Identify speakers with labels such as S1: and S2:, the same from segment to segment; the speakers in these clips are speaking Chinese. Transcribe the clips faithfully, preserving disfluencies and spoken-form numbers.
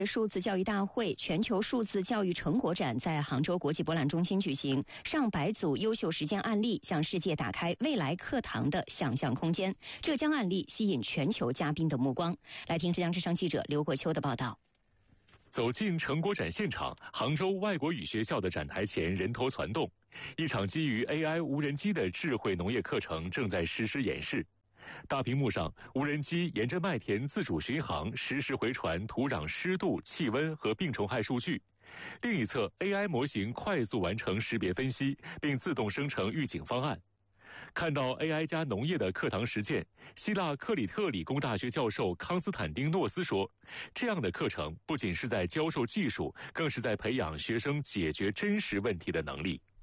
S1: 数字教育大会全球数字教育成果展在杭州国际博览中心举行，上百组优秀实践案例向世界打开未来课堂的想象空间。浙江案例吸引全球嘉宾的目光。来听浙江之声记者刘国秋的报道。
S2: 走进成果展现场，杭州外国语学校的展台前人头攒动，一场基于 A I 无人机的智慧农业课程正在实施演示。大屏幕上，无人机沿着麦田自主巡航，实时回传土壤湿度、气温和病虫害数据。另一侧 ，A I 模型快速完成识别分析，并自动生成预警方案。看到 A I 加农业的课堂实践，希腊克里特理工大学教授康斯坦丁诺斯说，这样的课程不仅是在教授技术，更是在培养学生解决真实问题的能力。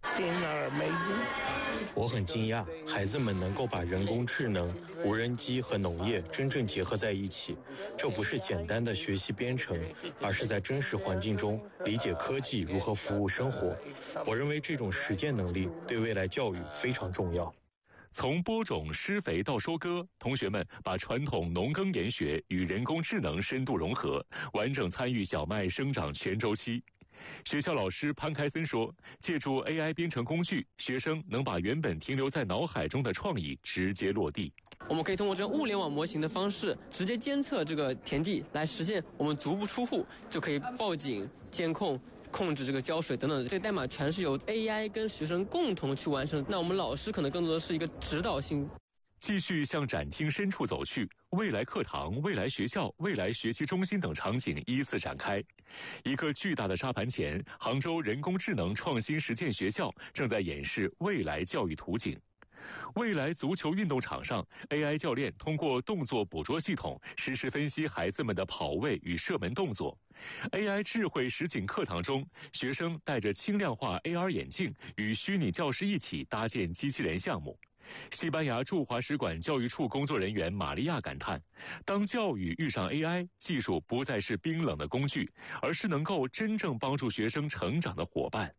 S3: 我很惊讶，孩子们能够把人工智能、无人机和农业真正结合在一起。这不是简单的学习编程，而是在真实环境中理解科技如何服务生活。我认为这种实践能力对未来教育非常重要。
S2: 从播种、施肥到收割，同学们把传统农耕研学与人工智能深度融合，完整参与小麦生长全周期。学校老师潘开森说，借助 A I 编程工具，学生能把原本停留在脑海中的创意直接落地。
S4: 我们可以通过这种物联网模型的方式，直接监测这个田地，来实现我们足不出户就可以报警、监控、控制这个浇水等等。这个代码全是由 A I 跟学生共同去完成。那我们老师可能更多的是一个指导性。
S2: 继续向展厅深处走去，未来课堂、未来学校、未来学习中心等场景依次展开。一个巨大的沙盘前，杭州人工智能创新实践学校正在演示未来教育图景。未来足球运动场上 ，A I 教练通过动作捕捉系统实时分析孩子们的跑位与射门动作。A I 智慧实景课堂中，学生戴着轻量化 A R 眼镜，与虚拟教师一起搭建机器人项目。西班牙驻华使馆教育处工作人员玛利亚感叹，当教育遇上 A I， 技术不再是冰冷的工具，而是能够真正帮助学生成长的伙伴。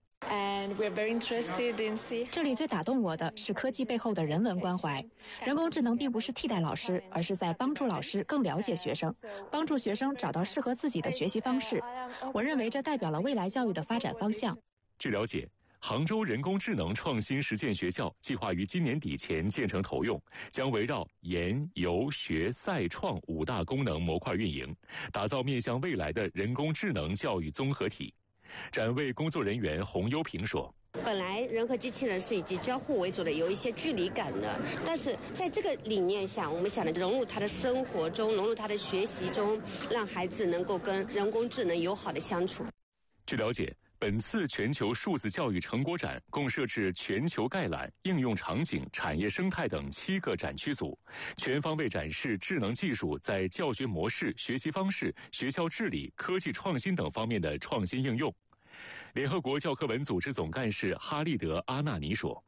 S5: 这里最打动我的是科技背后的人文关怀。人工智能并不是替代老师，而是在帮助老师更了解学生，帮助学生找到适合自己的学习方式。我认为这代表了未来教育的发展方向。
S2: 据了解，杭州人工智能创新实践学校计划于今年底前建成投用，将围绕研、游、学、赛、创五大功能模块运营，打造面向未来的人工智能教育综合体。展位工作人员洪优平说，
S6: 本来人和机器人是以及交互为主的，有一些距离感的，但是在这个理念下，我们想的融入他的生活中，融入他的学习中，让孩子能够跟人工智能友好的相处。
S2: 据了解，本次全球数字教育成果展共设置全球概览、应用场景、产业生态等七个展区组，全方位展示智能技术在教学模式、学习方式、学校治理、科技创新等方面的创新应用。联合国教科文组织总干事哈利德·阿纳尼说，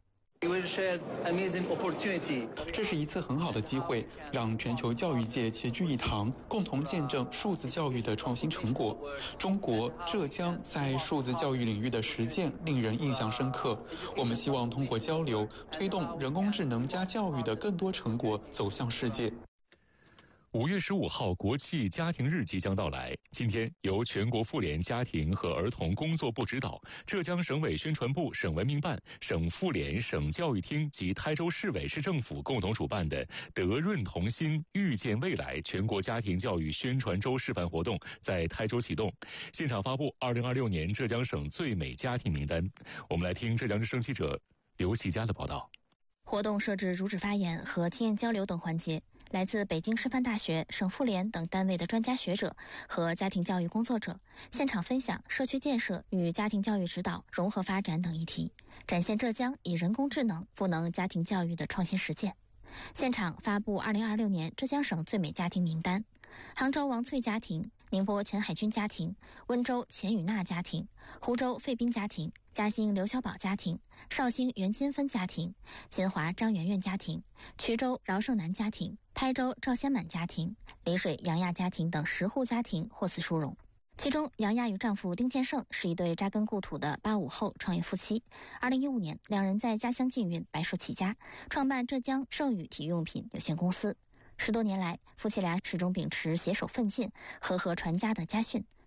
S7: 这是一次很好的机会，让全球教育界齐聚一堂，共同见证数字教育的创新成果。中国、浙江在数字教育领域的实践令人印象深刻。我们希望通过交流，推动人工智能加教育的更多成果走向世界。
S2: 五月十五号国际家庭日即将到来，今天由全国妇联家庭和儿童工作部指导，浙江省委宣传部、省文明办、省妇联、省教育厅及台州市委市政府共同主办的德润同心遇见未来全国家庭教育宣传周示范活动在台州启动，现场发布二零二六年浙江省最美家庭名单。我们来听浙江之声记者刘喜佳的报道。
S8: 活动设置主旨发言和经验交流等环节，来自北京师范大学、省妇联等单位的专家学者和家庭教育工作者现场分享社区建设与家庭教育指导、融合发展等议题，展现浙江以人工智能赋能家庭教育的创新实践。现场发布二零二六年浙江省最美家庭名单，杭州王翠家庭、宁波钱海军家庭、温州钱雨娜家庭、湖州费斌家庭、嘉兴刘小宝家庭、绍兴袁金芬家庭、秦华张媛媛家庭、衢州饶胜男家庭、台州赵先满家庭、丽水杨亚家庭等十户家庭获此殊荣。其中，杨亚与丈夫丁建胜是一对扎根故土的八五后创业夫妻。二零一五年，两人在家乡禁运白手起家，创办浙江盛宇体育用品有限公司。十多年来，夫妻俩始终秉持携手奋进、和和传家的家训，